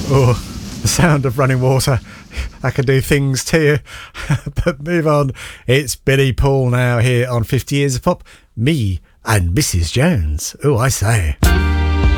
Oh, the sound of running water. I can do things to you. But move on. It's Billy Paul now here on 50 Years of Pop. Me and Mrs. Jones. Oh, I say.